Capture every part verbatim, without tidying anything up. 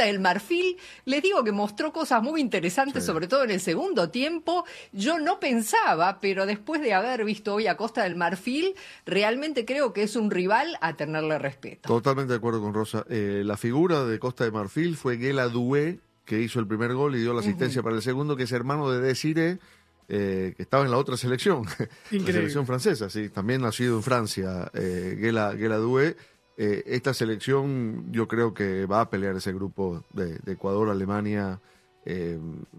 Costa del Marfil, les digo que mostró cosas muy interesantes, sí. sobre todo en el segundo tiempo. Yo no pensaba, pero después de haber visto hoy a Costa del Marfil, realmente creo que es un rival a tenerle respeto. Totalmente de acuerdo con Rosa. Eh, la figura de Costa de Marfil fue Guela Doué, que hizo el primer gol y dio la asistencia uh-huh. para el segundo, que es hermano de Desiré, eh, que estaba en la otra selección, la selección francesa, sí, también nacido en Francia, eh, Guela, Guela Doué. Eh, esta selección yo creo que va a pelear ese grupo de, de Ecuador, Alemania, eh,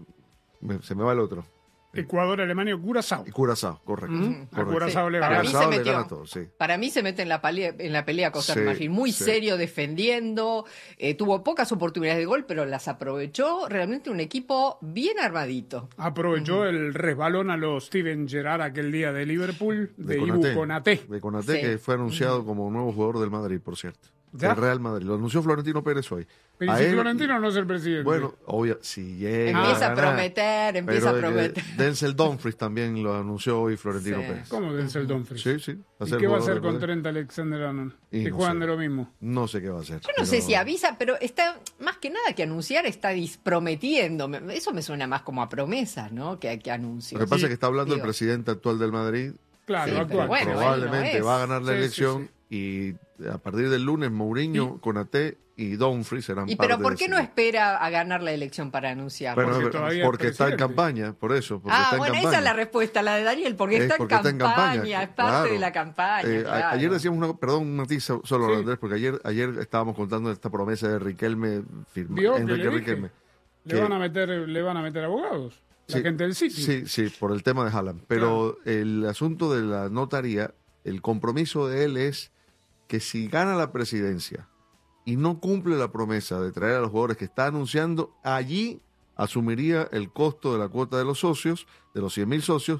me, se me va el otro. Ecuador, Alemania, Curazao. Y Curazao, correcto. Mm, correcto. A Curazao sí. le para, gana. mí se metió, le gana todo, sí. para mí se mete en la, pelea, en la pelea Costa del sí, Marfil, muy sí. serio defendiendo, eh, tuvo pocas oportunidades de gol, pero las aprovechó, realmente un equipo bien armadito. Aprovechó uh-huh. el resbalón a los Steven Gerrard aquel día de Liverpool, de, de Ibu Konaté. De Konaté, sí. que fue anunciado uh-huh. como nuevo jugador del Madrid, por cierto. ¿Ya? Del Real Madrid. Lo anunció Florentino Pérez hoy. Pero a si él, Florentino no es el presidente. Bueno, obvio, si llega Empieza a, a prometer, empieza pero a prometer. De, Denzel Dumfries también lo anunció hoy Florentino sí. Pérez. ¿Cómo Denzel Dumfries? Sí, sí. ¿Y qué va a hacer con Trent Alexander-Arnold? Que no juegan sé. de lo mismo. No sé qué va a hacer. Yo no pero... sé si avisa, pero está más que nada que anunciar, está prometiendo. Eso me suena más como a promesas, ¿no? Que, que anuncios. Lo que pasa sí. es que está hablando Digo. el presidente actual del Madrid. Claro, sí, actual. Bueno, probablemente no va a ganar la sí, elección sí, sí. y a partir del lunes Mourinho, Konaté y Dumfries serán ¿Y parte pero por qué de no espera a ganar la elección para anunciar? Bueno, porque porque, todavía porque es está en presidente. campaña, por eso. Porque ah, está en bueno, campaña. esa es la respuesta, la de Daniel, porque, es está, en porque campaña, está en campaña, es parte claro. de la campaña. Eh, claro. Ayer decíamos una, perdón, un matiz solo, sí. Andrés, porque ayer ayer estábamos contando esta promesa de Riquelme, firma, Vio Enrique le Riquelme. Le que, van a meter, le van a meter abogados. La sí, gente del City. Sí, sí, por el tema de Haaland. Pero claro. el asunto de la notaría, el compromiso de él es que si gana la presidencia y no cumple la promesa de traer a los jugadores que está anunciando, allí asumiría el costo de la cuota de los socios, de los cien mil socios.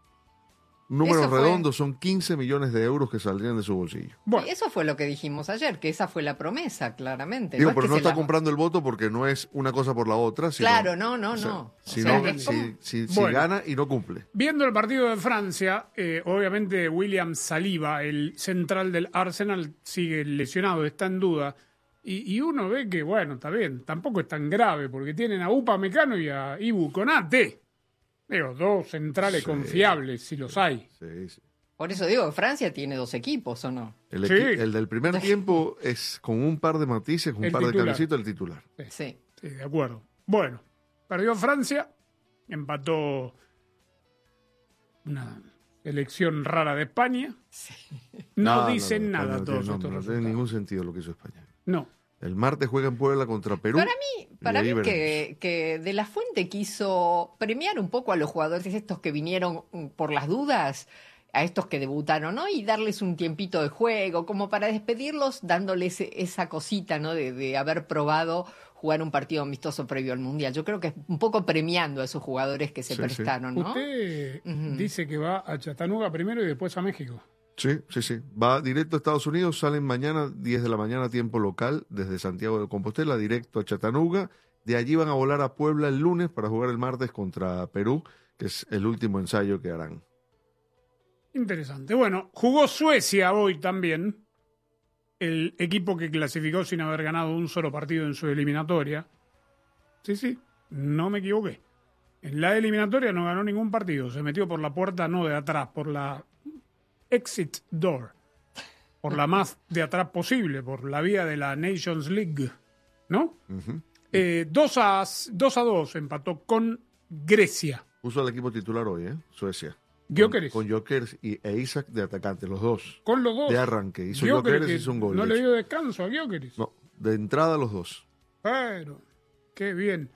Números redondos, son quince millones de euros que saldrían de su bolsillo. Bueno, y eso fue lo que dijimos ayer, que esa fue la promesa, claramente. Digo, no pero es que no está la... comprando el voto porque no es una cosa por la otra. Sino, claro, no, no, o sea, no. Si, o sea, no, es como... si, si, bueno, si gana y no cumple. Viendo el partido de Francia, eh, obviamente William Saliba, el central del Arsenal, sigue lesionado, está en duda. Y, y uno ve que, bueno, está bien, tampoco es tan grave, porque tienen a Upamecano y a Ibu Konaté. Digo, dos centrales sí. confiables, si los hay. Sí, sí. Por eso digo, Francia tiene dos equipos, ¿o no? El, sí. equi- el del primer tiempo es con un par de matices, con un el par titular. de camisitos, el titular. Sí. sí. Sí, de acuerdo. Bueno, perdió Francia, empató una elección rara de España. Sí. No, no dicen no, no, nada no, todos no, estos no, no resultados. tiene ningún sentido lo que hizo España. No. El martes juega en Puebla contra Perú. Para mí, para mí que, que De La Fuente quiso premiar un poco a los jugadores estos que vinieron por las dudas, a estos que debutaron, ¿no? Y darles un tiempito de juego, como para despedirlos, dándoles esa cosita, ¿no? De, de haber probado jugar un partido amistoso previo al Mundial. Yo creo que es un poco premiando a esos jugadores que se sí, prestaron, sí. ¿no? Usted uh-huh. dice que va a Chattanooga primero y después a México. Sí, sí, sí. Va directo a Estados Unidos, salen mañana, diez de la mañana, tiempo local, desde Santiago de Compostela, directo a Chattanooga. De allí van a volar a Puebla el lunes para jugar el martes contra Perú, que es el último ensayo que harán. Interesante. Bueno, jugó Suecia hoy también, el equipo que clasificó sin haber ganado un solo partido en su eliminatoria. Sí, sí, no me equivoqué. En la eliminatoria no ganó ningún partido, se metió por la puerta no de atrás, por la exit door, por la más de atrás posible, por la vía de la Nations League, ¿no? Uh-huh. Eh, dos a dos empató con Grecia. Puso al equipo titular hoy, ¿eh? Suecia. Gyökeres. Con, con Gyökeres y, e Isaac de atacante, los dos. Con los dos. De arranque. Hizo Gyökeres, Gyökeres, hizo un gol. No le dio descanso a Gyökeres. No, de entrada los dos. Pero, qué bien.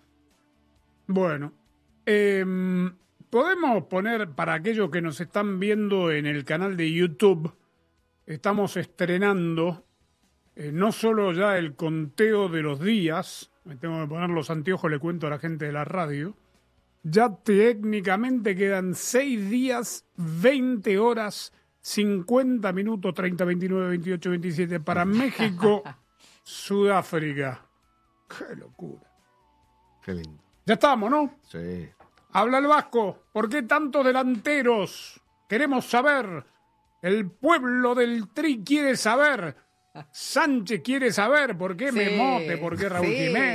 Bueno, eh, podemos poner, para aquellos que nos están viendo en el canal de YouTube, estamos estrenando eh, no solo ya el conteo de los días, me tengo que poner los anteojos, le cuento a la gente de la radio, ya técnicamente quedan seis días, veinte horas, cincuenta minutos, treinta, veintinueve, veintiocho, veintisiete para México, Sudáfrica. ¡Qué locura! Qué lindo. Ya estamos, ¿no? Sí. Habla el Vasco. ¿Por qué tantos delanteros? Queremos saber. El pueblo del Tri quiere saber. Sánchez quiere saber por qué Sí, Memote, por qué Raúl sí. Jiménez.